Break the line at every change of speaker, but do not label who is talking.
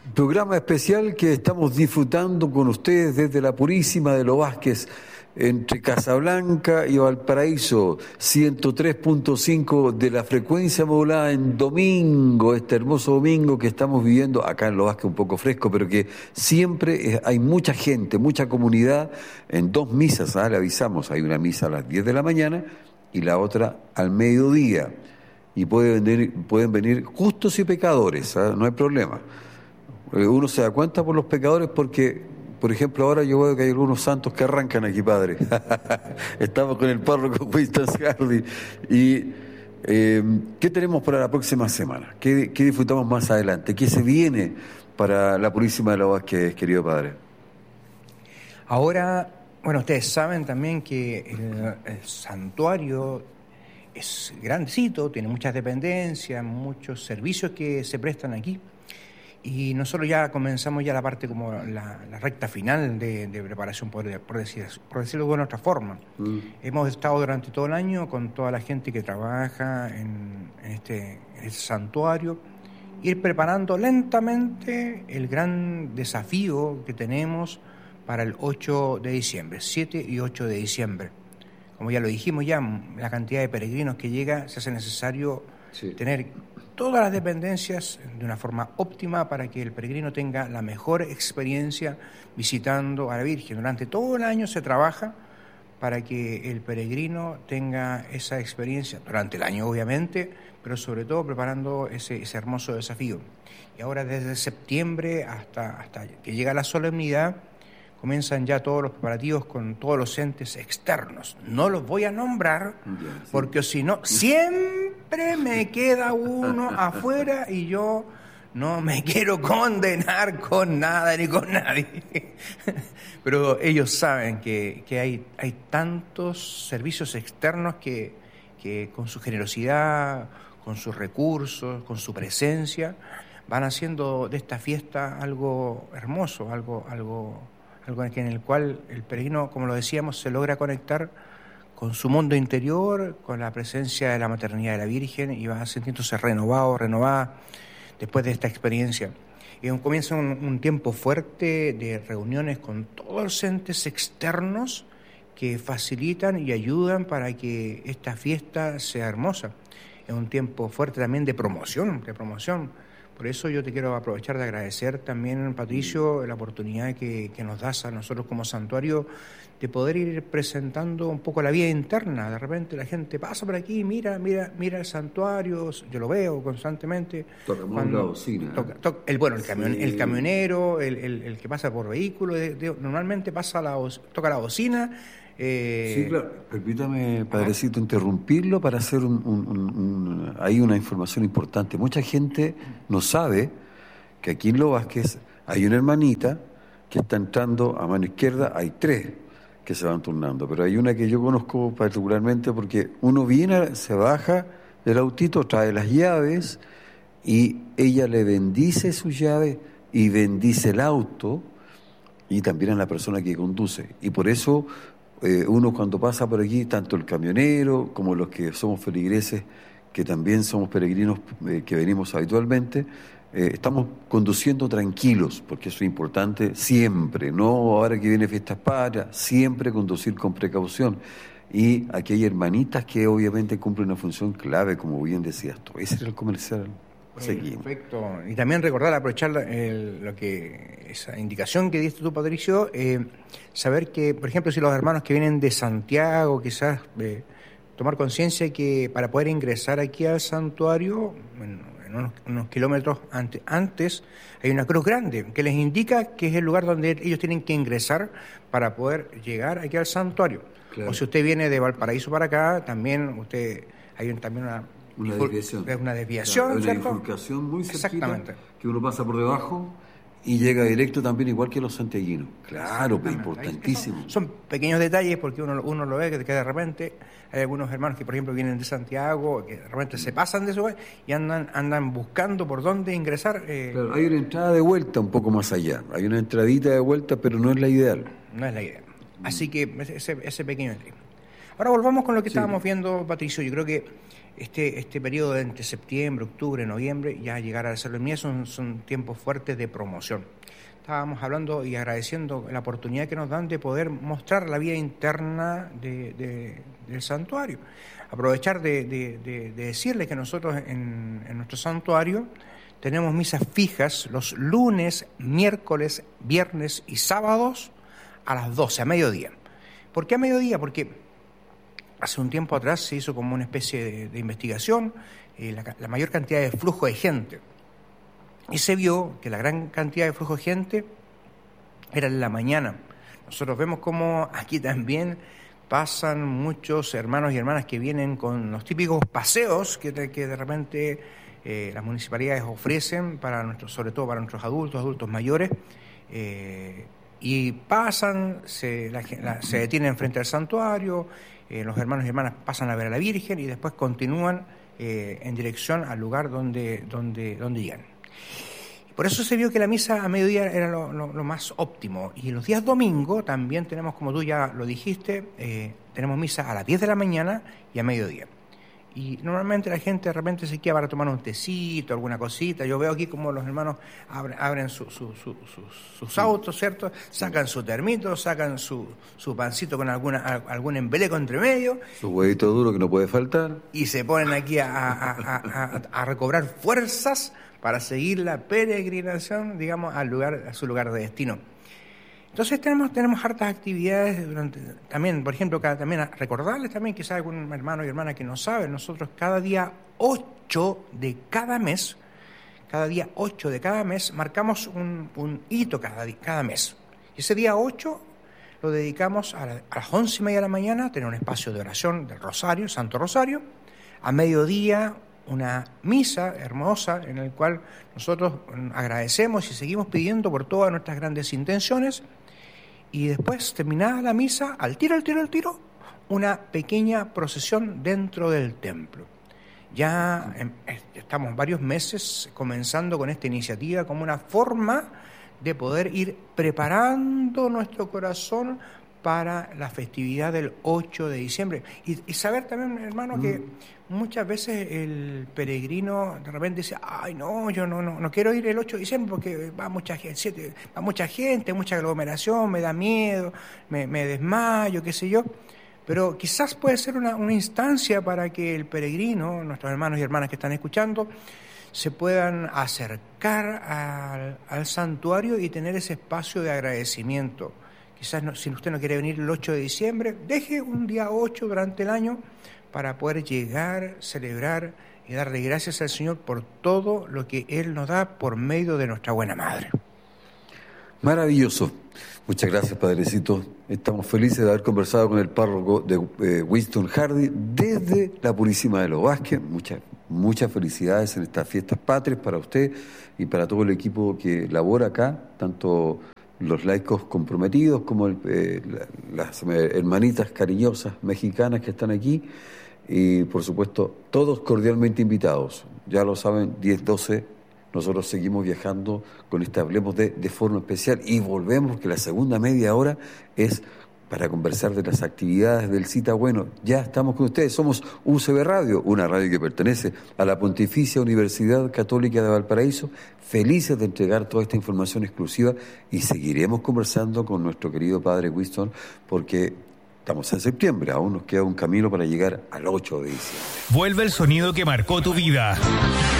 Programa especial que estamos disfrutando con ustedes desde la Purísima de los Vázquez, entre Casablanca y Valparaíso, 103.5 de la frecuencia modulada en domingo, este hermoso domingo que estamos viviendo acá en Los Vázquez, un poco fresco, pero que siempre hay mucha gente, mucha comunidad en dos misas, le avisamos, hay una misa a las 10 de la mañana y la otra al mediodía, y pueden venir justos y pecadores, no hay problema. Uno se da cuenta por los pecadores porque, por ejemplo, ahora yo veo que hay algunos santos que arrancan aquí, padre. Estamos con el párroco Winston Hardy. Y ¿qué tenemos para la próxima semana? ¿Qué disfrutamos más adelante? ¿Qué se viene para la Purísima de los Vázquez, querido padre?
Ahora, bueno, ustedes saben también que el santuario es grandecito, tiene muchas dependencias, muchos servicios que se prestan aquí. Y nosotros ya comenzamos ya la parte como la recta final de preparación, por decirlo de otra forma. Hemos estado durante todo el año con toda la gente que trabaja en este santuario, ir preparando lentamente el gran desafío que tenemos para el 8 de diciembre, 7 y 8 de diciembre. Como ya lo dijimos ya, la cantidad de peregrinos que llega, se hace necesario tener todas las dependencias de una forma óptima para que el peregrino tenga la mejor experiencia visitando a la Virgen. Durante todo el año se trabaja para que el peregrino tenga esa experiencia, durante el año obviamente, pero sobre todo preparando ese hermoso desafío. Y ahora desde septiembre hasta que llega la solemnidad, comienzan ya todos los preparativos con todos los entes externos. No los voy a nombrar, porque si no, siempre me queda uno afuera y yo no me quiero condenar con nada ni con nadie. Pero ellos saben que hay tantos servicios externos que con su generosidad, con sus recursos, con su presencia, van haciendo de esta fiesta algo hermoso, algo en el cual el peregrino, como lo decíamos, se logra conectar con su mundo interior, con la presencia de la maternidad de la Virgen, y va sintiéndose renovada después de esta experiencia. Y comienza un tiempo fuerte de reuniones con todos los entes externos que facilitan y ayudan para que esta fiesta sea hermosa. Es un tiempo fuerte también de promoción. Por eso yo te quiero aprovechar de agradecer también, Patricio, la oportunidad que nos das a nosotros como santuario de poder ir presentando un poco la vida interna. De repente la gente pasa por aquí, mira el santuario, yo lo veo constantemente.
Tocamos la bocina.
El camionero, el que pasa por vehículo, normalmente toca la bocina.
Sí, claro. Permítame, padrecito, interrumpirlo para hacer hay una información importante. Mucha gente no sabe que aquí en Los Vázquez hay una hermanita que está entrando a mano izquierda, hay tres que se van turnando, pero hay una que yo conozco particularmente porque uno viene, se baja del autito, trae las llaves y ella le bendice sus llaves y bendice el auto y también a la persona que conduce. Y por eso uno cuando pasa por aquí, tanto el camionero como los que somos feligreses, que también somos peregrinos que venimos habitualmente, estamos conduciendo tranquilos, porque eso es importante siempre, no ahora que viene Fiestas Patrias, siempre conducir con precaución. Y aquí hay hermanitas que obviamente cumplen una función clave, como bien decías tú. Ese era el comercial. Seguimos.
Perfecto. Y también aprovechar esa indicación que diste tú, Patricio, saber que, por ejemplo, si los hermanos que vienen de Santiago, quizás tomar conciencia que para poder ingresar aquí al santuario, en unos kilómetros antes, hay una cruz grande que les indica que es el lugar donde ellos tienen que ingresar para poder llegar aquí al santuario. Claro. O si usted viene de Valparaíso para acá, también hay también una desviación. Es una desviación,
claro, una bifurcación muy cerquita.
Exactamente.
Que uno pasa por debajo y llega directo también igual que los santiaguinos. Claro, pero importantísimo.
Son pequeños detalles porque uno lo ve que de repente hay algunos hermanos que, por ejemplo, vienen de Santiago, que de repente se pasan de eso y andan buscando por dónde ingresar.
Claro, hay una entrada de vuelta un poco más allá. Hay una entradita de vuelta, pero no es la ideal.
No es la idea. Así que ese pequeño detalle. Ahora volvamos con lo que estábamos viendo, Patricio. Yo creo que este periodo entre septiembre, octubre, noviembre, ya llegar a hacerlo en mí son tiempos fuertes de promoción. Estábamos hablando y agradeciendo la oportunidad que nos dan de poder mostrar la vida interna del santuario. Aprovechar de decirles que nosotros en nuestro santuario tenemos misas fijas los lunes, miércoles, viernes y sábados a las 12, a mediodía. ¿Por qué a mediodía? Porque hace un tiempo atrás se hizo como una especie de investigación, la mayor cantidad de flujo de gente. Y se vio que la gran cantidad de flujo de gente era en la mañana. Nosotros vemos como aquí también pasan muchos hermanos y hermanas que vienen con los típicos paseos que de repente las municipalidades ofrecen sobre todo para nuestros adultos mayores, y pasan, se detienen frente al santuario, los hermanos y hermanas pasan a ver a la Virgen y después continúan en dirección al lugar donde llegan. Por eso se vio que la misa a mediodía era lo más óptimo. Y los días domingo también tenemos, como tú ya lo dijiste, tenemos misa a las 10 de la mañana y a mediodía. Y normalmente la gente de repente se queda para tomar un tecito, alguna cosita. Yo veo aquí como los hermanos abren sus autos, ¿cierto? Sacan su termito, sacan su pancito con algún embeleco entre medio.
Su huevito duro que no puede faltar.
Y se ponen aquí a recobrar fuerzas para seguir la peregrinación, digamos, a su lugar de destino. Entonces tenemos hartas actividades también, por ejemplo, también recordarles también, quizás algún hermano y hermana que no sabe, nosotros cada día 8 de cada mes, marcamos un hito cada mes. Y ese día 8 lo dedicamos a las 11:30 de la mañana, a tener un espacio de oración del Rosario, Santo Rosario, a mediodía una misa hermosa en la cual nosotros agradecemos y seguimos pidiendo por todas nuestras grandes intenciones, y después, terminada la misa, al tiro, una pequeña procesión dentro del templo. Ya estamos varios meses comenzando con esta iniciativa como una forma de poder ir preparando nuestro corazón para la festividad del 8 de diciembre. Y saber también, hermano, que muchas veces el peregrino de repente dice, ay, no, yo no quiero ir el 8 de diciembre porque va mucha gente, mucha aglomeración, me da miedo, me desmayo, qué sé yo. Pero quizás puede ser una instancia para que el peregrino, nuestros hermanos y hermanas que están escuchando, se puedan acercar al santuario y tener ese espacio de agradecimiento. Quizás si usted no quiere venir el 8 de diciembre, deje un día 8 durante el año para poder llegar, celebrar y darle gracias al Señor por todo lo que Él nos da por medio de nuestra buena Madre.
Maravilloso. Muchas gracias, Padrecito. Estamos felices de haber conversado con el párroco de Winston Hardy desde la Purísima de los Vázquez. Muchas felicidades en estas fiestas patrias para usted y para todo el equipo que labora acá, tanto los laicos comprometidos como las hermanitas cariñosas mexicanas que están aquí, y por supuesto todos cordialmente invitados. Ya lo saben, 10-12, nosotros seguimos viajando con este Hablemos de forma especial, y volvemos porque la segunda media hora es para conversar de las actividades del Cita Bueno. Ya estamos con ustedes, somos UCB Radio, una radio que pertenece a la Pontificia Universidad Católica de Valparaíso, felices de entregar toda esta información exclusiva, y seguiremos conversando con nuestro querido Padre Winston, porque estamos en septiembre, aún nos queda un camino para llegar al 8 de diciembre.
Vuelve el sonido que marcó tu vida.